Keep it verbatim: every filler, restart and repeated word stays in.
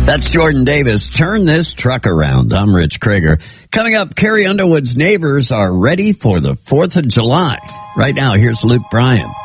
That's Jordan Davis. Turn this truck around. I'm Rich Krager. Coming up, Carrie Underwood's neighbors are ready for the fourth of July. Right now, here's Luke Bryan.